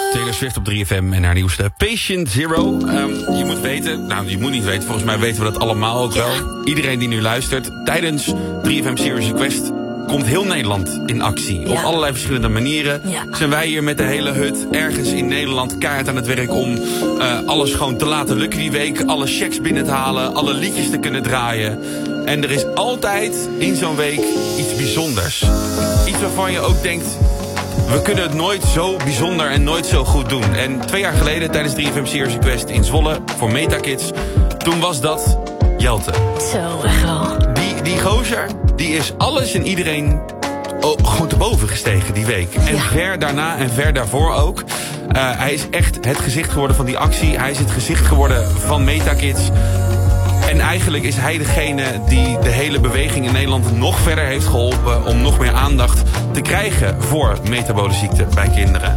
Taylor Swift op 3FM en haar nieuwste Patient Zero. Je moet weten, je moet niet weten, volgens mij weten we dat allemaal ook wel. Iedereen die nu luistert, tijdens 3FM Serious Request komt heel Nederland in actie. Op allerlei verschillende manieren zijn wij hier met de hele hut ergens in Nederland keihard aan het werk om alles gewoon te laten lukken die week. Alle checks binnen te halen, alle liedjes te kunnen draaien. En er is altijd in zo'n week iets bijzonders. Iets waarvan je ook denkt, we kunnen het nooit zo bijzonder en nooit zo goed doen. En 2 jaar geleden tijdens 3FM Serious Request in Zwolle voor Metakids, toen was dat Jelte. Zo, echt wel. Die gozer, die is alles en iedereen gewoon te boven gestegen die week. En ver daarna en ver daarvoor ook. Hij is echt het gezicht geworden van die actie. Hij is het gezicht geworden van Metakids. En eigenlijk is hij degene die de hele beweging in Nederland nog verder heeft geholpen om nog meer aandacht te krijgen voor metabole ziekten bij kinderen.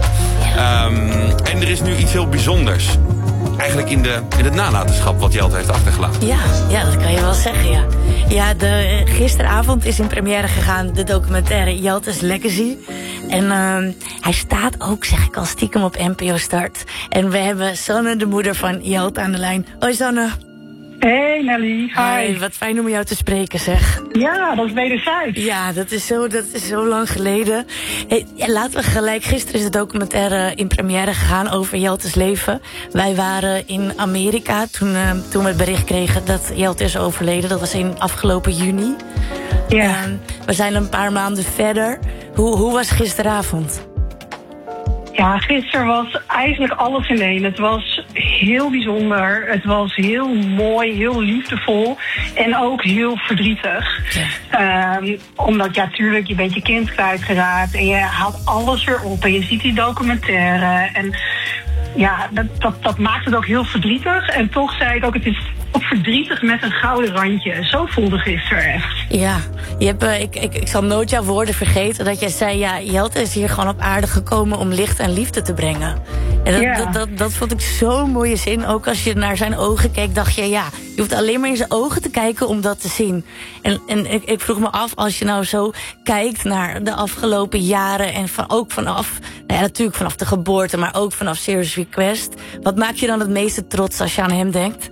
En er is nu iets heel bijzonders. Eigenlijk in het nalatenschap wat Jelte heeft achtergelaten. Ja, dat kan je wel zeggen, ja. Gisteravond is in première gegaan de documentaire Jelte's Legacy. En hij staat ook, zeg ik al stiekem, op NPO Start. En we hebben Sanne, de moeder van Jelte, aan de lijn. Hoi Sanne. Hey Nelly, hi. Wat fijn om jou te spreken, zeg. Ja, dat is wederzijds. Ja, dat is zo lang geleden. Hey, laten we gelijk, gisteren is de documentaire in première gegaan over Jelte's leven. Wij waren in Amerika toen we het bericht kregen dat Jelte is overleden. Dat was in afgelopen juni. Ja. We zijn een paar maanden verder. Hoe was gisteravond? Ja, gisteren was eigenlijk alles in één. Het was heel bijzonder. Het was heel mooi, heel liefdevol. En ook heel verdrietig. Ja. Omdat, tuurlijk, je bent je kind kwijtgeraakt. En je haalt alles weer op. En je ziet die documentaire. En ja, dat maakt het ook heel verdrietig. En toch zei ik ook, het is ook verdrietig met een gouden randje. Zo voelde gisteren echt. Ja, ik zal nooit jouw woorden vergeten dat jij zei, Jelte is hier gewoon op aarde gekomen om licht en liefde te brengen. En dat vond ik zo'n mooie zin. Ook als je naar zijn ogen keek, dacht je, je hoeft alleen maar in zijn ogen te kijken om dat te zien. En ik vroeg me af, als je nou zo kijkt naar de afgelopen jaren en ook vanaf, natuurlijk vanaf de geboorte, maar ook vanaf Serious Request. Wat maakt je dan het meeste trots als je aan hem denkt?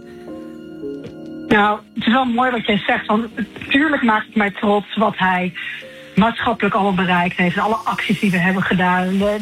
Nou, het is wel mooi wat jij zegt, want natuurlijk maakt het mij trots wat hij maatschappelijk allemaal bereikt heeft. Alle acties die we hebben gedaan, de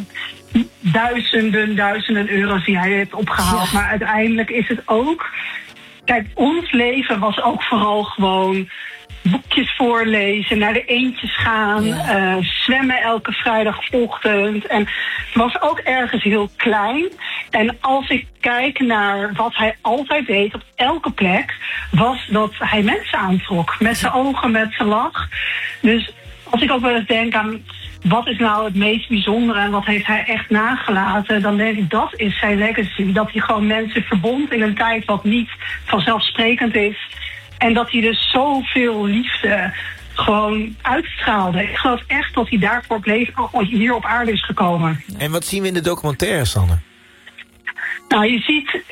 duizenden euro's die hij heeft opgehaald. Ja. Maar uiteindelijk is het ook, kijk, ons leven was ook vooral gewoon boekjes voorlezen, naar de eendjes gaan, zwemmen elke vrijdagochtend. En het was ook ergens heel klein. En als ik kijk naar wat hij altijd deed op elke plek, was dat hij mensen aantrok. Met zijn ogen, met zijn lach. Dus als ik ook wel eens denk aan wat is nou het meest bijzondere en wat heeft hij echt nagelaten, dan denk ik dat is zijn legacy. Dat hij gewoon mensen verbond in een tijd wat niet vanzelfsprekend is. En dat hij dus zoveel liefde gewoon uitstraalde. Ik geloof echt dat hij daarvoor op leven hier op aarde is gekomen. En wat zien we in de documentaire, Sanne? Nou, je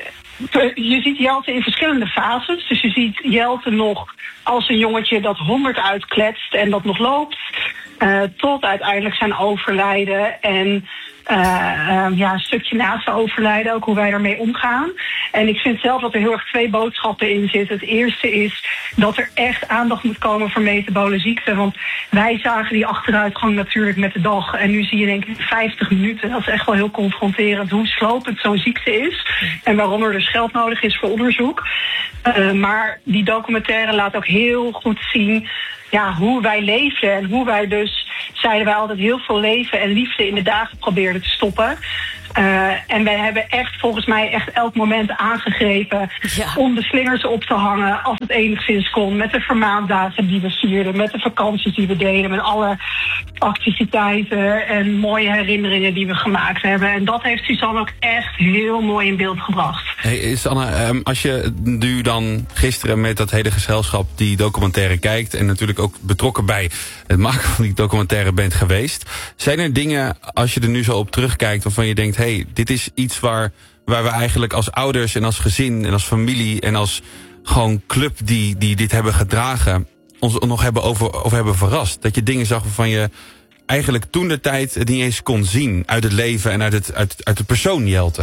ziet Jelte in verschillende fases. Dus je ziet Jelte nog als een jongetje dat 100 uitkletst en dat nog loopt. Tot uiteindelijk zijn overlijden en een stukje na zijn overlijden, ook hoe wij daarmee omgaan. En ik vind zelf dat er heel erg 2 boodschappen in zitten. Het eerste is dat er echt aandacht moet komen voor metabole ziekten. Want wij zagen die achteruitgang natuurlijk met de dag. En nu zie je denk ik 50 minuten. Dat is echt wel heel confronterend hoe slopend zo'n ziekte is. En waarom er dus geld nodig is voor onderzoek. Maar die documentaire laat ook heel goed zien hoe wij leefden en hoe wij dus, zeiden wij altijd, heel veel leven en liefde in de dagen probeerden te stoppen. En wij hebben echt volgens mij echt elk moment aangegrepen om de slingers op te hangen als het enigszins kon. Met de vermaandagen die we vierden, met de vakanties die we deden, met alle activiteiten en mooie herinneringen die we gemaakt hebben. En dat heeft Suzanne ook echt heel mooi in beeld gebracht. Hey Sanne, als je nu dan gisteren met dat hele gezelschap die documentaire kijkt en natuurlijk ook betrokken bij het maken van die documentaire bent geweest, zijn er dingen, als je er nu zo op terugkijkt, waarvan je denkt, dit is iets waar we eigenlijk als ouders en als gezin en als familie en als gewoon club die dit hebben gedragen, ons nog hebben over hebben verrast? Dat je dingen zag waarvan je eigenlijk toen de tijd het niet eens kon zien uit het leven en uit de persoon Jelte?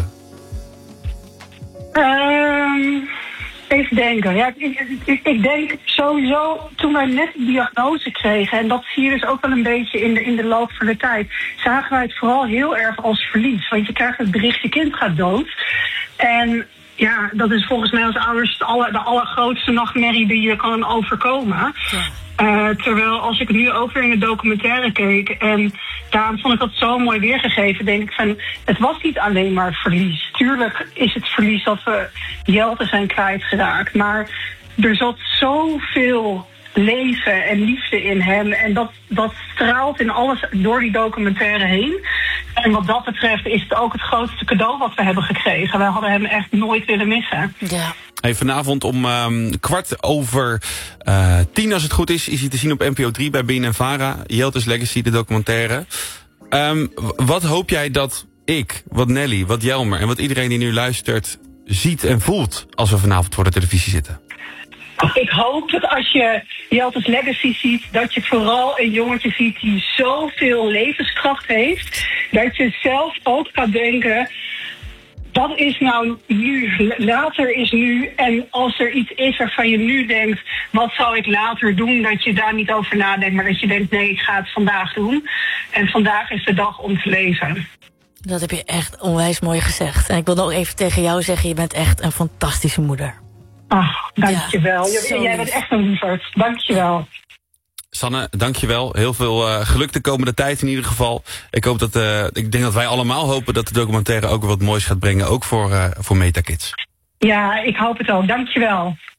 Even denken. Ja, ik denk sowieso, toen wij net de diagnose kregen, en dat zie je dus ook wel een beetje in de loop van de tijd, zagen wij het vooral heel erg als verlies. Want je krijgt het bericht, je kind gaat dood. En ja, dat is volgens mij als ouders de allergrootste nachtmerrie die je kan overkomen. Ja. Terwijl als ik nu ook weer in de documentaire keek, en daarom vond ik dat zo mooi weergegeven, denk ik van, het was niet alleen maar verlies. Tuurlijk is het verlies dat we Jelte zijn kwijtgeraakt, maar er zat zoveel leven en liefde in hem, en dat straalt in alles door die documentaire heen. En wat dat betreft is het ook het grootste cadeau wat we hebben gekregen. We hadden hem echt nooit willen missen. Ja. Hey, vanavond om 10:15 als het goed is hij te zien op NPO 3 bij BNNVARA. Jelte's Legacy, de documentaire. Wat hoop jij dat ik, wat Nelly, wat Jelmer en wat iedereen die nu luistert ziet en voelt als we vanavond voor de televisie zitten? Ik hoop dat als je Jelte's Legacy ziet, dat je vooral een jongetje ziet die zoveel levenskracht heeft, dat je zelf ook gaat denken, dat is nou nu, later is nu. En als er iets is waarvan je nu denkt, wat zou ik later doen, dat je daar niet over nadenkt, maar dat je denkt, nee, ik ga het vandaag doen. En vandaag is de dag om te leven. Dat heb je echt onwijs mooi gezegd. En ik wil nog even tegen jou zeggen, je bent echt een fantastische moeder. Ach, dankjewel. Ja, jij bent echt een lieverd. Dankjewel. Sanne, dankjewel. Heel veel geluk de komende tijd in ieder geval. Ik denk dat wij allemaal hopen dat de documentaire ook wat moois gaat brengen. Ook voor Metakids. Ja, ik hoop het ook. Dankjewel.